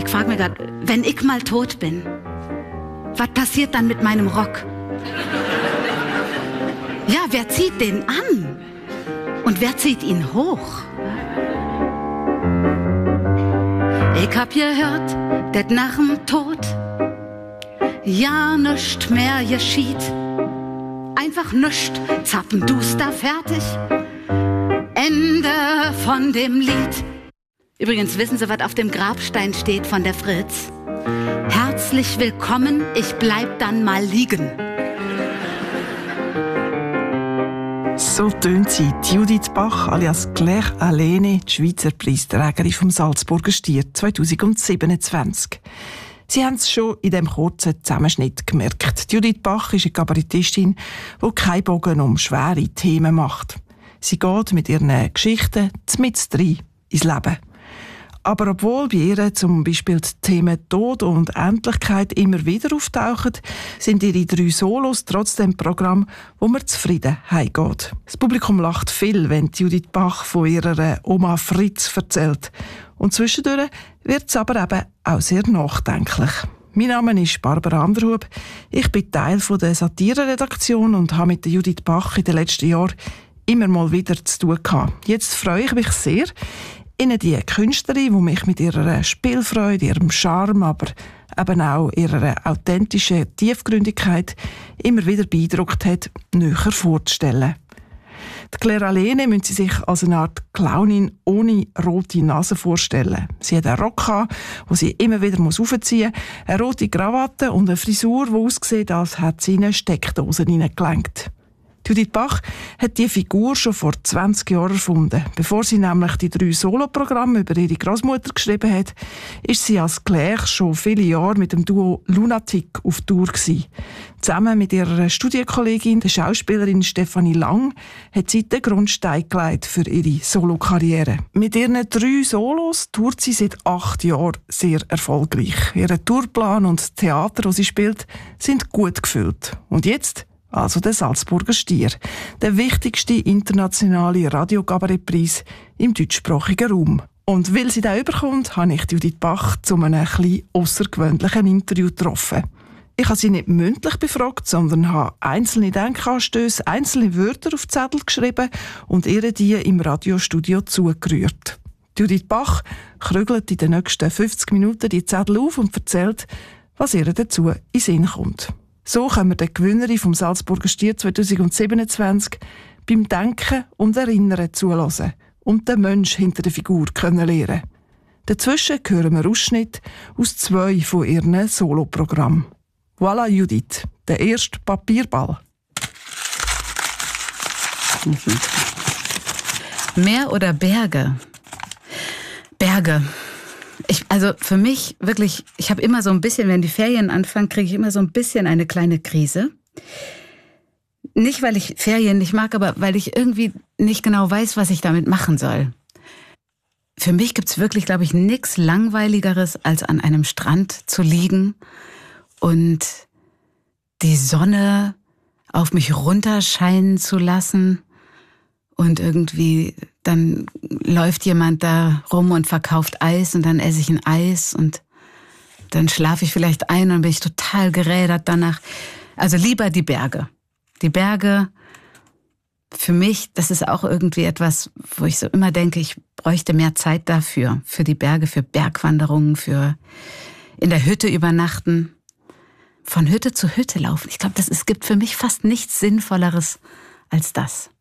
frage mich gerade, wenn ich mal tot bin, was passiert dann mit meinem Rock? Ja, wer zieht den an? Und wer zieht ihn hoch? Ich hab gehört, dat nach dem Tod ja nischt mehr geschieht. Einfach nischt, zappenduster, fertig. Ende von dem Lied. Übrigens, wissen Sie, was auf dem Grabstein steht von der Fritz? Herzlich willkommen, ich bleib dann mal liegen. So tönt sie, Judith Bach alias Claire Alene, die Schweizer Preisträgerin vom Salzburger Stier 2027. Sie haben es schon in dem kurzen Zusammenschnitt gemerkt. Judith Bach ist eine Kabarettistin, die keinen Bogen um schwere Themen macht. Sie geht mit ihren Geschichten mitten rein ins Leben. Aber obwohl bei ihr zum Beispiel die Themen Tod und Endlichkeit immer wieder auftauchen, sind ihre 3 Solos trotzdem Programm, wo man zufrieden heimgeht. Das Publikum lacht viel, wenn Judith Bach von ihrer Oma Fritz erzählt. Und zwischendurch wird es aber eben auch sehr nachdenklich. Mein Name ist Barbara Anderhub. Ich bin Teil der Satire-Redaktion und habe mit Judith Bach in den letzten Jahren immer mal wieder zu tun gehabt. Jetzt freue ich mich sehr, Ihnen die Künstlerin, die mich mit ihrer Spielfreude, ihrem Charme, aber eben auch ihrer authentischen Tiefgründigkeit immer wieder beeindruckt hat, näher vorzustellen. Die Claire Alene müssen Sie sich als eine Art Clownin ohne rote Nase vorstellen. Sie hat einen Rock an, den sie immer wieder aufziehen muss, eine rote Krawatte und eine Frisur, die aussieht, als hätte sie in eine Steckdose hineingelenkt. Judith Bach hat diese Figur schon vor 20 Jahren erfunden. Bevor sie nämlich die 3 Soloprogramme über ihre Großmutter geschrieben hat, ist sie als Claire schon viele Jahre mit dem Duo Lunatic auf Tour gewesen. Zusammen mit ihrer Studienkollegin, der Schauspielerin Stefanie Lang, hat sie den Grundstein gelegt für ihre Solokarriere. Mit ihren 3 Solos tourt sie seit 8 Jahren sehr erfolgreich. Ihr Tourplan und das Theater, das sie spielt, sind gut gefüllt. Und jetzt also der Salzburger Stier, der wichtigste internationale Radiokabarettpreis im deutschsprachigen Raum. Und weil sie den überkommt, habe ich Judith Bach zu einem etwas aussergewöhnlichen Interview getroffen. Ich habe sie nicht mündlich befragt, sondern habe einzelne Denkanstöße, einzelne Wörter auf Zettel geschrieben und ihr die im Radiostudio zugerührt. Judith Bach krügelt in den nächsten 50 Minuten die Zettel auf und erzählt, was ihr dazu in den Sinn kommt. So können wir den Gewinnerin vom Salzburger Stier 2027 beim Denken und Erinnern zuhören und den Menschen hinter der Figur lernen. Dazwischen hören wir Ausschnitte aus 2 von ihren Soloprogrammen. Voilà Judith, der erste Papierball. Meer oder Berge? Berge. Also für mich wirklich, ich habe immer so ein bisschen, wenn die Ferien anfangen, kriege ich immer so ein bisschen eine kleine Krise. Nicht, weil ich Ferien nicht mag, aber weil ich irgendwie nicht genau weiß, was ich damit machen soll. Für mich gibt's wirklich, glaube ich, nichts Langweiligeres, als an einem Strand zu liegen und die Sonne auf mich runterscheinen zu lassen. Und irgendwie, dann läuft jemand da rum und verkauft Eis und dann esse ich ein Eis und dann schlafe ich vielleicht ein und bin ich total gerädert danach. Also lieber die Berge. Die Berge, für mich, das ist auch irgendwie etwas, wo ich so immer denke, ich bräuchte mehr Zeit dafür. Für die Berge, für Bergwanderungen, für in der Hütte übernachten. Von Hütte zu Hütte laufen. Ich glaube, es gibt für mich fast nichts Sinnvolleres als das.